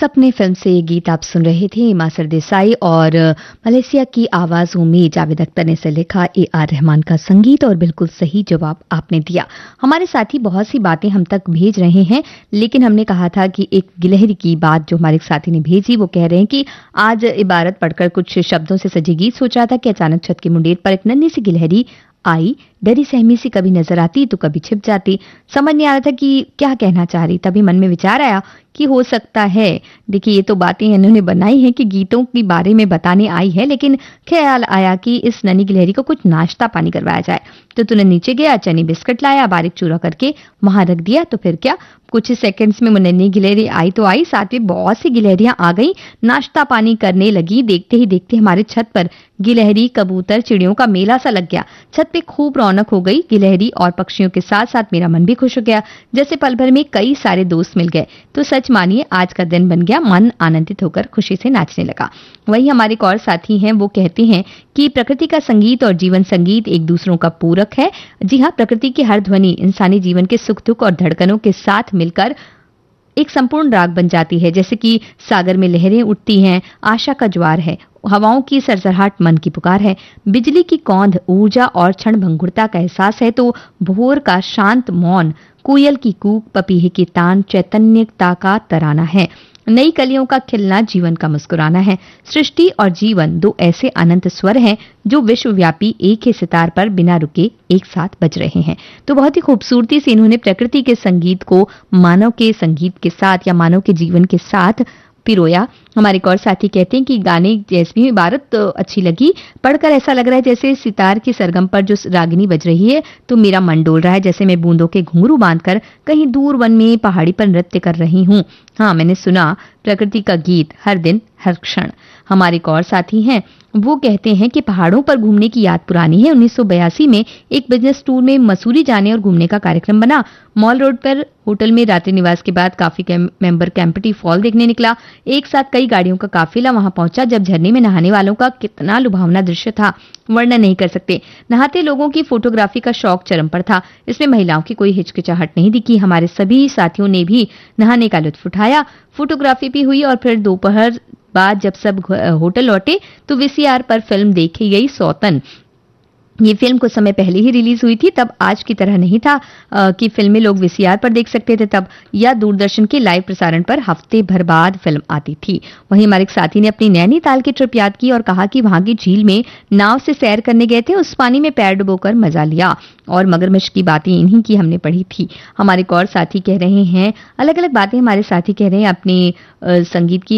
सपने फिल्म से ये गीत आप सुन रहे थे। मासर देसाई और मलेशिया की आवाजों में जावेद अख्तर ने से लिखा AR रहमान का संगीत और बिल्कुल सही जवाब आपने दिया। हमारे साथी बहुत सी बातें हम तक भेज रहे हैं, लेकिन हमने कहा था कि एक गिलहरी की बात जो हमारे साथी ने भेजी, वो कह रहे हैं कि आज इबारत पढ़कर कुछ शब्दों से सजे गीत सोच रहा था कि अचानक छत की मुंडेर पर एक नन्ही सी गिलहरी आई। डरी सहमी सी कभी नजर आती तो कभी छिप जाती। समझ नहीं आ रहा था कि क्या कहना चाह रही। तभी मन में विचार आया कि हो सकता है, देखिए ये तो बातें इन्होंने बनाई हैं कि गीतों के बारे में बताने आई है, लेकिन ख्याल आया कि इस नन्ही गिलहरी को कुछ नाश्ता पानी करवाया जाए। तो तूने नीचे गया, चनी बिस्किट लाया, बारीक चूरा करके वहां रख दिया। तो फिर क्या, कुछ ही सेकंड्स में नन्ही गिलहरी आई तो आई, साथ में बहुत सी गिलहरियां आ गई, नाश्ता पानी करने लगी। देखते ही देखते हमारे छत पर गिलहरी, कबूतर, चिड़ियों का मेला सा लग गया। छत पे खूब रौनक हो गई। गिलहरी और पक्षियों के साथ साथ मेरा मन भी खुश हो गया, जैसे पल भर में कई सारे दोस्त मिल गए। तो सच मानिए आज का दिन बन गया। मन आनंदित होकर खुशी से नाचने लगा। वही हमारे एक और साथी हैं, वो कहते हैं कि प्रकृति का संगीत और जीवन संगीत एक दूसरों का पूरक है। जी हाँ, प्रकृति की हर ध्वनि इंसानी जीवन के सुख दुख और धड़कनों के साथ मिलकर एक संपूर्ण राग बन जाती है। जैसे कि सागर में लहरें उठती हैं, आशा का ज्वार है, हवाओं की सरसराहट मन की पुकार है, बिजली की कौंध ऊर्जा और क्षण भंगुरता का एहसास है, तो भोर का शांत मौन, कोयल की कूक, पपीहे की तान चैतन्यता का तराना है। नई कलियों का खिलना जीवन का मुस्कुराना है। सृष्टि और जीवन दो ऐसे अनंत स्वर हैं जो विश्वव्यापी एक ही सितार पर बिना रुके एक साथ बज रहे हैं। तो बहुत ही खूबसूरती से इन्होंने प्रकृति के संगीत को मानव के संगीत के साथ या मानव के जीवन के साथ पिरोया। हमारे एक और साथी कहते हैं कि गाने जैसी इबारत अच्छी लगी, पढ़कर ऐसा लग रहा है जैसे सितार की सरगम पर जो रागिनी बज रही है, तो मेरा मन डोल रहा है, जैसे मैं बूंदों के घुंघरू बांधकर कहीं दूर वन में पहाड़ी पर नृत्य कर रही हूँ। हाँ, मैंने सुना प्रकृति का गीत हर दिन हर क्षण। हमारे एक और साथी हैं, वो कहते हैं कि पहाड़ों पर घूमने की याद पुरानी है। 1982 में एक बिजनेस टूर में मसूरी जाने और घूमने का कार्यक्रम बना। मॉल रोड पर होटल में रात्रि निवास के बाद काफी मेंबर कैंपटी फॉल देखने निकला। एक साथ कई गाड़ियों का काफिला वहां पहुंचा। जब झरने में नहाने वालों का कितना लुभावना दृश्य था, वर्णन नहीं कर सकते। नहाते लोगों की फोटोग्राफी का शौक चरम पर था। इसमें महिलाओं की कोई हिचकिचाहट नहीं दिखी। हमारे सभी साथियों ने भी नहाने का लुत्फ उठाया, फोटोग्राफी भी हुई और फिर दोपहर बाद जब सब होटल लौटे तो VCR पर फिल्म देखी गई सौतन। ये फिल्म कुछ समय पहले ही रिलीज हुई थी। तब आज की तरह नहीं था कि फिल्में लोग VCR पर देख सकते थे तब, या दूरदर्शन के लाइव प्रसारण पर हफ्ते भर बाद फिल्म आती थी। वहीं हमारे एक साथी ने अपनी नैनीताल की ट्रिप याद की और कहा कि वहां की झील में नाव से सैर करने गए थे, उस पानी में पैर डुबोकर मजा लिया और मगरमच्छ की बातें इन्हीं की हमने पढ़ी थी। हमारे एक और साथी कह रहे हैं, अलग अलग बातें हमारे साथी कह रहे हैं अपने संगीत की